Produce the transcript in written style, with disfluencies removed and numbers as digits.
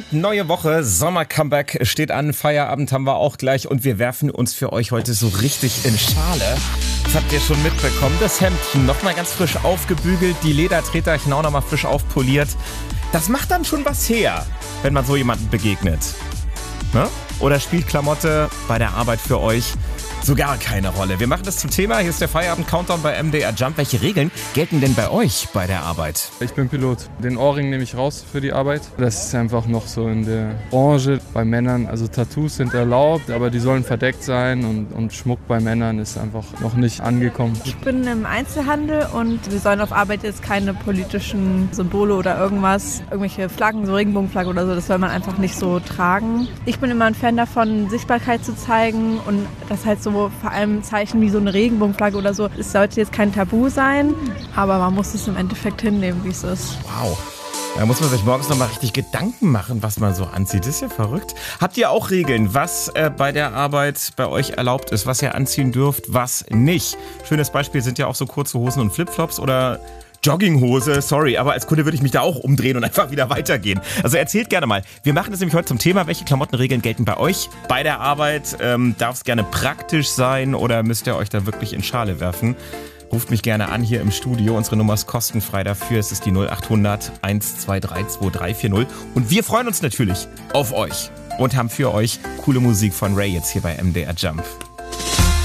Brandneue Woche, Sommer-Comeback steht an, Feierabend haben wir auch gleich und wir werfen uns für euch heute so richtig in Schale. Das habt ihr schon mitbekommen, das Hemdchen nochmal ganz frisch aufgebügelt, die Ledertreterchen auch nochmal frisch aufpoliert. Das macht dann schon was her, wenn man so jemandem begegnet. Ne? Oder spielt Klamotte bei der Arbeit für euch so gar keine Rolle? Wir machen das zum Thema. Hier ist der Feierabend-Countdown bei MDR Jump. Welche Regeln gelten denn bei euch bei der Arbeit? Ich bin Pilot. Den Ohrring nehme ich raus für die Arbeit. Das ist einfach noch so in der Branche bei Männern. Also Tattoos sind erlaubt, aber die sollen verdeckt sein und Schmuck bei Männern ist einfach noch nicht angekommen. Ich bin im Einzelhandel und wir sollen auf Arbeit jetzt keine politischen Symbole oder irgendwelche Flaggen, so Regenbogenflagge oder so, das soll man einfach nicht so tragen. Ich bin immer ein Fan davon, Sichtbarkeit zu zeigen und das halt so vor allem Zeichen wie so eine Regenbogenflagge oder so. Es sollte jetzt kein Tabu sein, aber man muss es im Endeffekt hinnehmen, wie es ist. Wow. Da muss man sich morgens nochmal richtig Gedanken machen, was man so anzieht. Das ist ja verrückt. Habt ihr auch Regeln, was bei der Arbeit bei euch erlaubt ist, was ihr anziehen dürft, was nicht? Schönes Beispiel sind ja auch so kurze Hosen und Flipflops oder Jogginghose, sorry, aber als Kunde würde ich mich da auch umdrehen und einfach wieder weitergehen. Also erzählt gerne mal. Wir machen das nämlich heute zum Thema, welche Klamottenregeln gelten bei euch bei der Arbeit. Darf es gerne praktisch sein oder müsst ihr euch da wirklich in Schale werfen? Ruft mich gerne an hier im Studio. Unsere Nummer ist kostenfrei dafür. Es ist die 0800 123 2340. Und wir freuen uns natürlich auf euch und haben für euch coole Musik von Ray jetzt hier bei MDR Jump.